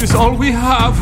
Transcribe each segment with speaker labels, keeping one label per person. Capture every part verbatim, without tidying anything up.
Speaker 1: is all we have.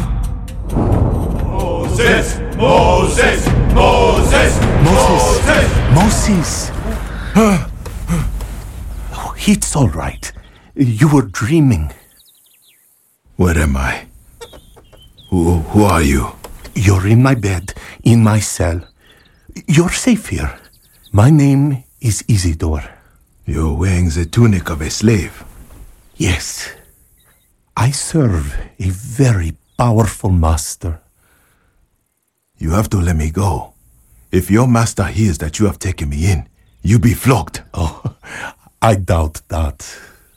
Speaker 2: Moses! Moses! Moses!
Speaker 3: Moses! Moses! Oh, it's all right. You were dreaming.
Speaker 2: Where am I? Who, who are you?
Speaker 3: You're in my bed, in my cell. You're safe here. My name is Isidore.
Speaker 2: You're wearing the tunic of a slave.
Speaker 3: Yes. I serve a very powerful master.
Speaker 2: You have to let me go. If your master hears that you have taken me in, you'll be flogged.
Speaker 3: Oh, I doubt that.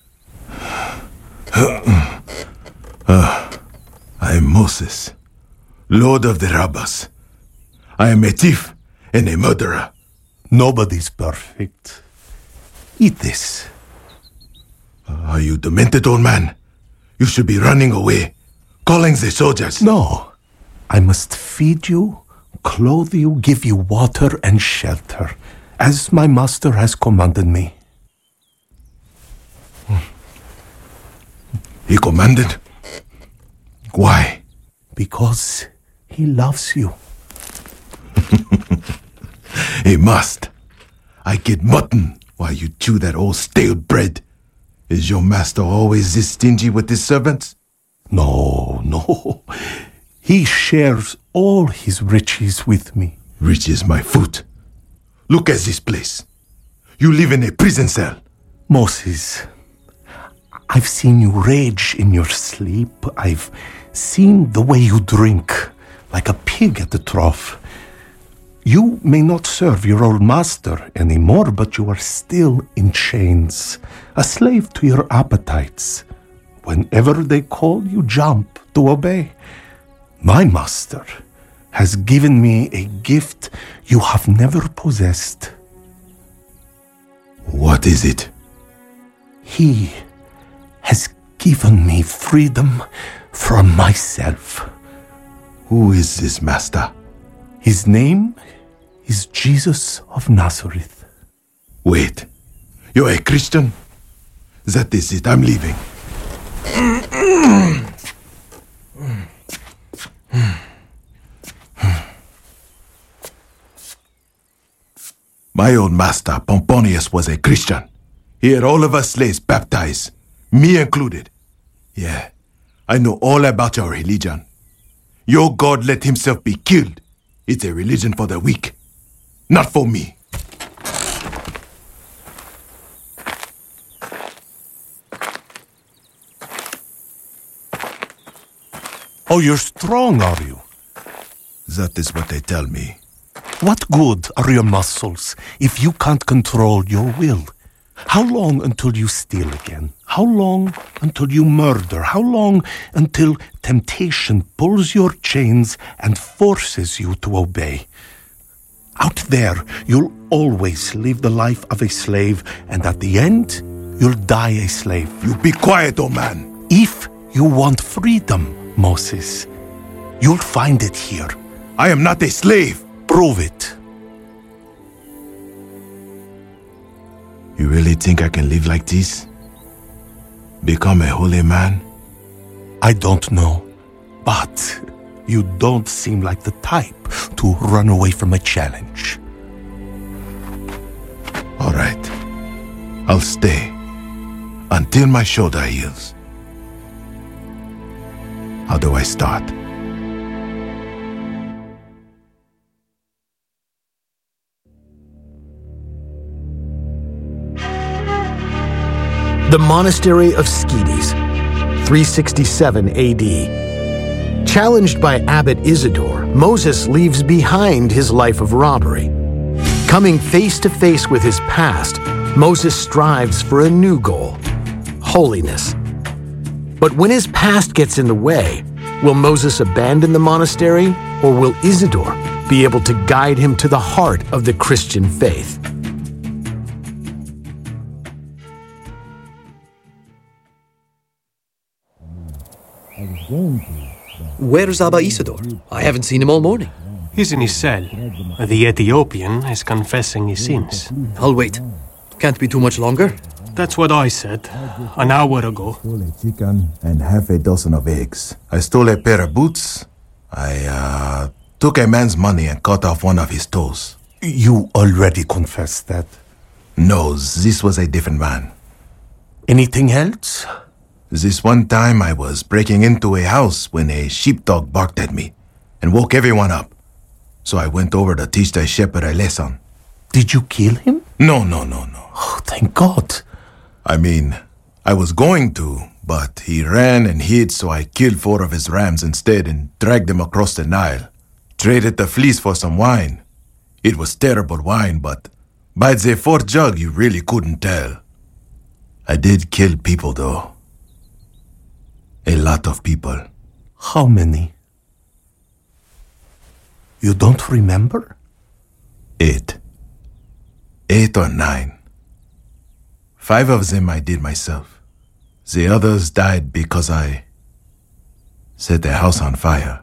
Speaker 2: uh, I am Moses, Lord of the Rabbas. I am a thief and a murderer.
Speaker 3: Nobody's perfect. Eat this.
Speaker 2: Uh, are you demented, old man? You should be running away, calling the soldiers.
Speaker 3: No. I must feed you, clothe you, give you water and shelter, as my master has commanded me.
Speaker 2: He commanded? Why?
Speaker 3: Because he loves you.
Speaker 2: He must. I get mutton while you chew that old stale bread. Is your master always this stingy with his servants?
Speaker 3: No, no. He shares all his riches with me.
Speaker 2: Riches, my foot. Look at this place. You live in a prison cell.
Speaker 3: Moses, I've seen you rage in your sleep. I've seen the way you drink, like a pig at the trough. You may not serve your old master anymore, but you are still in chains, a slave to your appetites. Whenever they call, you jump to obey. My master has given me a gift you have never possessed.
Speaker 2: What is it?
Speaker 3: He has given me freedom from myself.
Speaker 2: Who is this master?
Speaker 3: His name is Jesus of Nazareth.
Speaker 2: Wait, you're a Christian? That is it, I'm leaving. My old master, Pomponius, was a Christian. He had all of us slaves baptized, me included. Yeah, I know all about your religion. Your God let himself be killed. It's a religion for the weak, not for me.
Speaker 3: Oh, you're strong, are you?
Speaker 2: That is what they tell me.
Speaker 3: What good are your muscles if you can't control your will? How long until you steal again? How long until you murder? How long until temptation pulls your chains and forces you to obey? Out there, you'll always live the life of a slave, and at the end, you'll die a slave.
Speaker 2: You be quiet, old man.
Speaker 3: If you want freedom, Moses, you'll find it here.
Speaker 2: I am not a slave.
Speaker 3: Prove it.
Speaker 2: You really think I can live like this? Become a holy man?
Speaker 3: I don't know, but you don't seem like the type to run away from a challenge.
Speaker 2: All right. I'll stay until my shoulder heals. How do I start?
Speaker 4: The Monastery of Scetis, three sixty-seven A D. Challenged by Abbot Isidore, Moses leaves behind his life of robbery. Coming face to face with his past, Moses strives for a new goal: holiness. But when his past gets in the way, will Moses abandon the monastery, or will Isidore be able to guide him to the heart of the Christian faith?
Speaker 5: Where's Abba Isidore? I haven't seen him all morning.
Speaker 1: He's in his cell. The Ethiopian is confessing his sins.
Speaker 5: I'll wait. Can't be too much longer.
Speaker 1: That's what I said an hour ago.
Speaker 2: Stole a chicken and half a dozen of eggs. I stole a pair of boots. I, uh, took a man's money and cut off one of his toes.
Speaker 3: You already confessed that.
Speaker 2: No, this was a different man.
Speaker 3: Anything else?
Speaker 2: This one time I was breaking into a house when a sheepdog barked at me and woke everyone up. So I went over to teach the shepherd a lesson.
Speaker 3: Did you kill him?
Speaker 2: No, no, no, no.
Speaker 3: Oh, thank God.
Speaker 2: I mean, I was going to, but he ran and hid, so I killed four of his rams instead and dragged them across the Nile. Traded the fleece for some wine. It was terrible wine, but by the fourth jug you really couldn't tell. I did kill people, though. A lot of people.
Speaker 3: How many? You don't remember?
Speaker 2: Eight. Eight or nine. Five of them I did myself. The others died because I set their house on fire.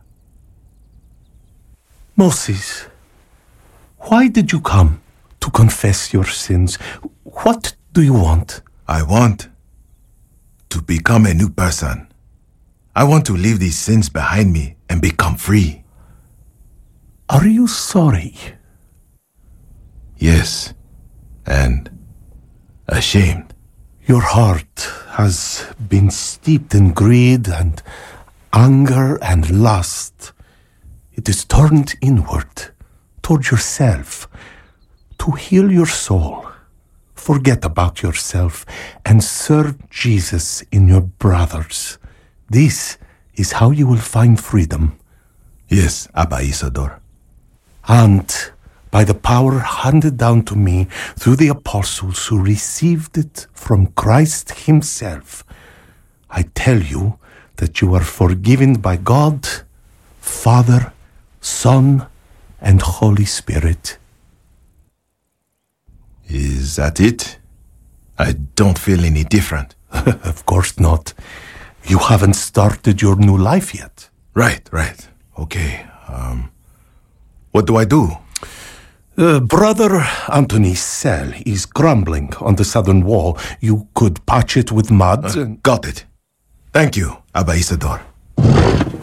Speaker 3: Moses, why did you come? To confess your sins. What do you want?
Speaker 2: I want to become a new person. I want to leave these sins behind me and become free.
Speaker 3: Are you sorry?
Speaker 2: Yes, and ashamed.
Speaker 3: Your heart has been steeped in greed and anger and lust. It is turned inward, toward yourself, to heal your soul. Forget about yourself and serve Jesus in your brothers. This is how you will find freedom.
Speaker 2: Yes, Abba Isidore.
Speaker 3: And by the power handed down to me through the apostles who received it from Christ himself, I tell you that you are forgiven by God, Father, Son, and Holy Spirit.
Speaker 2: Is that it? I don't feel any different.
Speaker 3: Of course not. You haven't started your new life yet.
Speaker 2: Right, right. Okay. Um, what do I do?
Speaker 3: Uh, Brother Anthony's cell is crumbling on the southern wall. You could patch it with mud.
Speaker 2: Uh,
Speaker 3: and...
Speaker 2: Got it. Thank you, Abba Isidore.